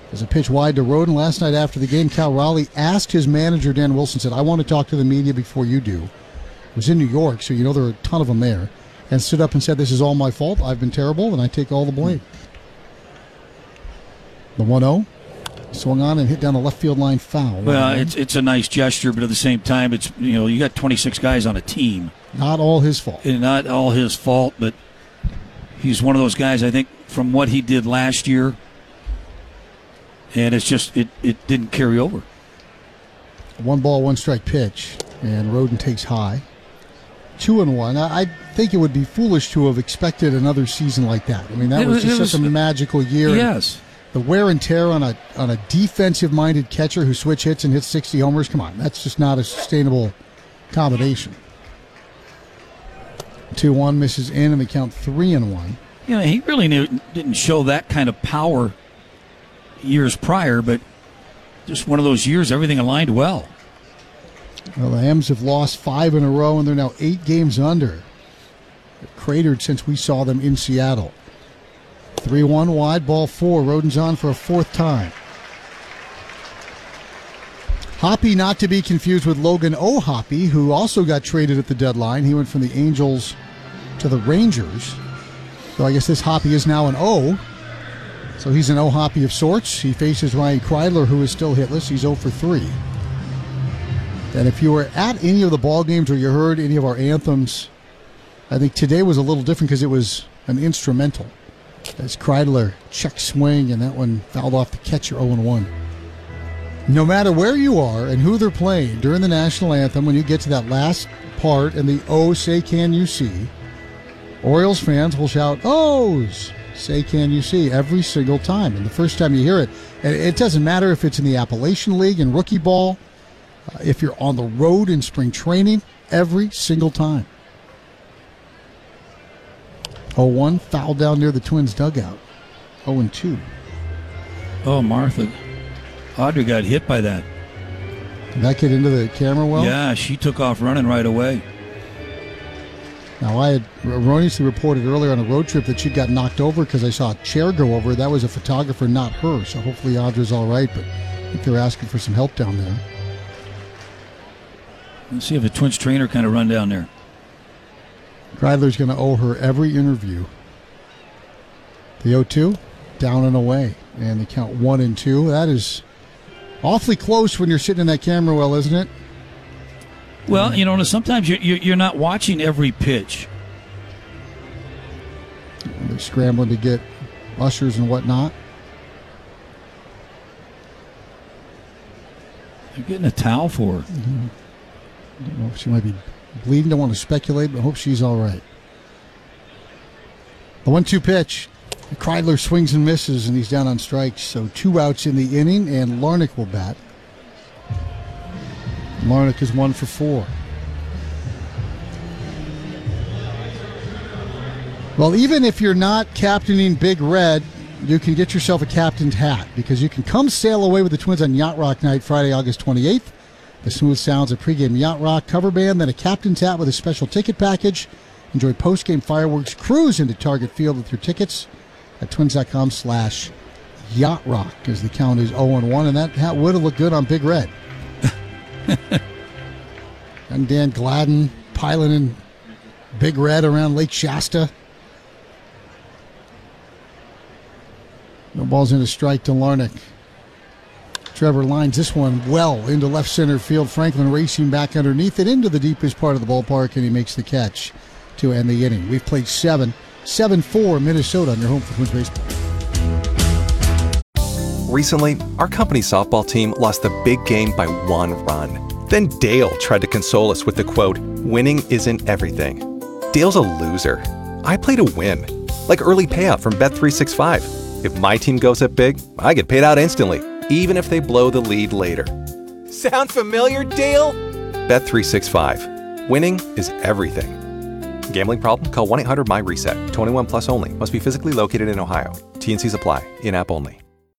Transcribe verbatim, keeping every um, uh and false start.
There's a pitch wide to Roden. Last night after the game, Cal Raleigh asked his manager, Dan Wilson, said, I want to talk to the media before you do. It was in New York, so you know there are a ton of them there. And stood up and said, this is all my fault. I've been terrible, and I take all the blame. The one oh. Swung on and hit down the left field line foul. Well, it's it's a nice gesture, but at the same time, it's you know you got twenty-six guys on a team. Not all his fault. And not all his fault, but he's one of those guys, I think, from what he did last year, and it's just, it, it didn't carry over. One ball, one strike pitch, and Roden takes high. Two and one. I, I think it would be foolish to have expected another season like that. I mean, that it was, was just was, such a magical year. Yes. The wear and tear on a on a defensive-minded catcher who switch hits and hits sixty homers, come on, that's just not a sustainable combination. two one misses in, and they count three and one. You know, he really knew, didn't show that kind of power years prior, but just one of those years, everything aligned well. Well, the Hams have lost five in a row, and they're now eight games under. They've cratered since we saw them in Seattle. three one wide, ball four. Roden's on for a fourth time. Hoppy, not to be confused with Logan O'Hoppy, who also got traded at the deadline. He went from the Angels to the Rangers. So I guess this Hoppy is now an O. So he's an O'Hoppy of sorts. He faces Ryan Kreidler, who is still hitless. He's oh for three. And if you were at any of the ball games or you heard any of our anthems, I think today was a little different because it was an instrumental. As Kreidler check swing, and that one fouled off the catcher. oh and one. No matter where you are and who they're playing during the national anthem, when you get to that last part and the "Oh, say can you see," Orioles fans will shout "Ohs, say can you see" every single time. And the first time you hear it, and it doesn't matter if it's in the Appalachian League and rookie ball, uh, if you're on the road in spring training, every single time. oh one, foul down near the Twins' dugout. oh and two. Oh, Martha. Audrey got hit by that. Did that get into the camera well? Yeah, she took off running right away. Now, I had erroneously reported earlier on a road trip that she got knocked over because I saw a chair go over. That was a photographer, not her. So hopefully Audra's all right, but I think they're asking for some help down there. Let's see if the Twins trainer kind of run down there. Kreidler's going to owe her every interview. The oh two, down and away. And they count one and two. That is awfully close when you're sitting in that camera well, isn't it? Well, you know, sometimes you're, you're not watching every pitch. They're scrambling to get ushers and whatnot. They're getting a towel for her. Mm-hmm. I don't know if she might be bleeding. Don't want to speculate, but I hope she's all right. The one two pitch. Kreidler swings and misses, and he's down on strikes. So two outs in the inning, and Larnach will bat. Larnach is one for four. Well, even if you're not captaining Big Red, you can get yourself a captain's hat, because you can come sail away with the Twins on Yacht Rock Night, Friday, August twenty-eighth. The smooth sounds of pregame Yacht Rock cover band, then a captain's hat with a special ticket package. Enjoy postgame fireworks, cruise into Target Field with your tickets at twins.com slash Yacht Rock, as the count is oh and one, and that hat would have looked good on Big Red. And Dan Gladden piloting Big Red around Lake Shasta. No balls in a strike to Larnach. Trevor lines this one well into left center field. Franklin racing back underneath it into the deepest part of the ballpark, and he makes the catch to end the inning. We've played seven. seven four Minnesota on your home for Twins baseball. Recently, our company softball team lost the big game by one run. Then Dale tried to console us with the quote, "Winning isn't everything." Dale's a loser. I play to win. Like early payout from Bet three sixty-five. If my team goes up big, I get paid out instantly, even if they blow the lead later. Sound familiar, Dale? Bet three sixty-five. Winning is everything. Gambling problem? Call one eight hundred M Y RESET. twenty-one plus only. Must be physically located in Ohio. T N Cs apply. In-app only.